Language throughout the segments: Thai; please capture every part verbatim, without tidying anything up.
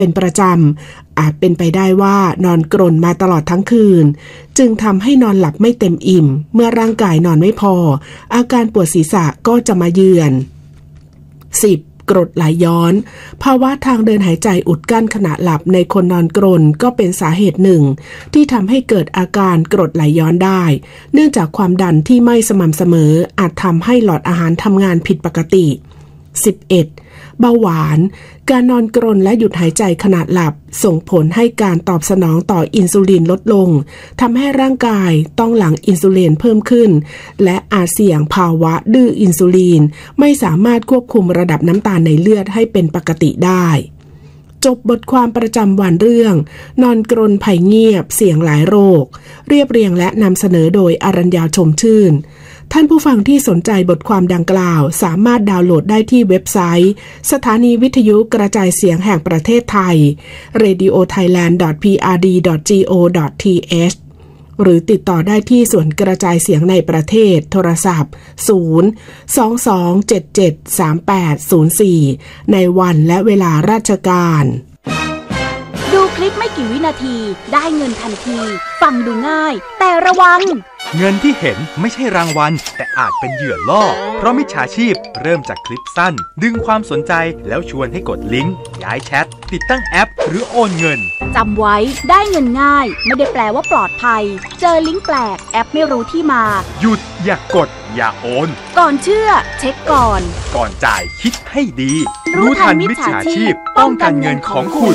เป็นประจำอาจเป็นไปได้ว่านอนกรนมาตลอดทั้งคืนจึงทำให้นอนหลับไม่เต็มอิ่มเมื่อร่างกายนอนไม่พออาการปวดศีรษะก็จะมาเยือน สิบกรดไหลย้อนภาวะทางเดินหายใจอุดกั้นขณะหลับในคนนอนกรนก็เป็นสาเหตุหนึ่งที่ทำให้เกิดอาการกรดไหลย้อนได้เนื่องจากความดันที่ไม่สม่ำเสมออาจทำให้หลอดอาหารทำงานผิดปกติ สิบเอ็ดเบาหวานการนอนกรนและหยุดหายใจขณะหลับส่งผลให้การตอบสนองต่ออินซูลินลดลงทำให้ร่างกายต้องหลั่งอินซูลินเพิ่มขึ้นและอาจเสี่ยงภาวะดื้ออินซูลินไม่สามารถควบคุมระดับน้ำตาลในเลือดให้เป็นปกติได้จบบทความประจำวันเรื่องนอนกรนภัยเงียบเสี่ยงหลายโรคเรียบเรียงและนำเสนอโดยอรัญญาชมชื่นท่านผู้ฟังที่สนใจบทความดังกล่าวสามารถดาวน์โหลดได้ที่เว็บไซต์สถานีวิทยุกระจายเสียงแห่งประเทศไทย เรดิโอไทยแลนด์ ดอท พี อาร์ ดี ดอท จี โอ ดอท ที เอช หรือติดต่อได้ที่ส่วนกระจายเสียงในประเทศโทรศัพท์ ศูนย์ สอง สอง เจ็ด เจ็ด สาม แปด ศูนย์ สี่ ในวันและเวลาราชการดูคลิปไม่กี่วินาทีได้เงินทันทีฟังดูง่ายแต่ระวังเงินที่เห็นไม่ใช่รางวัลแต่อาจเป็นเหยื่อล่อเพราะมิจฉาชีพเริ่มจากคลิปสั้นดึงความสนใจแล้วชวนให้กดลิงก์ย้ายแชทติดตั้งแอปหรือโอนเงินจำไว้ได้เงินง่ายไม่ได้แปลว่าปลอดภัยเจอลิงก์แปลกแอปไม่รู้ที่มาหยุดอย่ากดอย่าโอนก่อนเชื่อเช็คก่อนก่อนจ่ายคิดให้ดีรู้ทันมิจฉาชีพป้องกันเงินของคุณ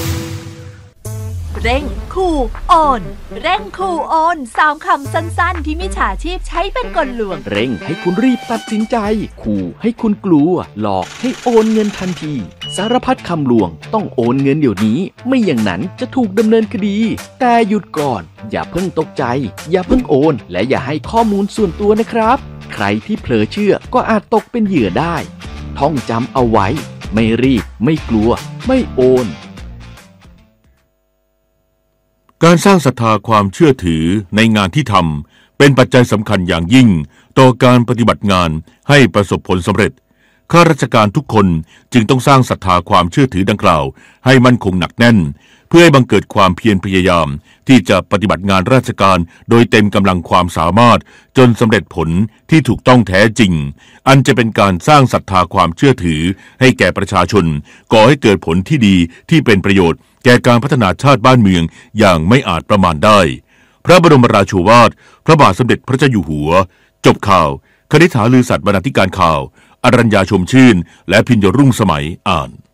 เร่งขู่โอนเร่งขู่โอนสามคำสั้นๆที่มิจฉาชีพใช้เป็นกลลวงเร่งให้คุณรีบตัดสินใจขู่ให้คุณกลัวหลอกให้โอนเงินทันทีสารพัดคำลวงต้องโอนเงินเดี๋ยวนี้ไม่อย่างนั้นจะถูกดำเนินคดีแต่หยุดก่อนอย่าเพิ่งตกใจอย่าเพิ่งโอนและอย่าให้ข้อมูลส่วนตัวนะครับใครที่เผลอเชื่อก็อาจตกเป็นเหยื่อได้ท่องจำเอาไว้ไม่รีบไม่กลัวไม่โอนการสร้างศรัทธาความเชื่อถือในงานที่ทำเป็นปัจจัยสำคัญอย่างยิ่งต่อการปฏิบัติงานให้ประสบผลสำเร็จข้าราชการทุกคนจึงต้องสร้างศรัทธาความเชื่อถือดังกล่าวให้มั่นคงหนักแน่นเพื่อให้บังเกิดความเพียรพยายามที่จะปฏิบัติงานราชการโดยเต็มกำลังความสามารถจนสำเร็จผลที่ถูกต้องแท้จริงอันจะเป็นการสร้างศรัทธาความเชื่อถือให้แก่ประชาชนก่อให้เกิดผลที่ดีที่เป็นประโยชน์แก่การพัฒนาชาติบ้านเมืองอย่างไม่อาจประมาณได้พระบรมราโชวาทพระบาทสมเด็จพระเจ้าอยู่หัวจบข่าวคณิษฐาลือสัตย์บรรณาธิการข่าวอรัญญาชมชื่นและพิญญรุ่งสมัยอ่าน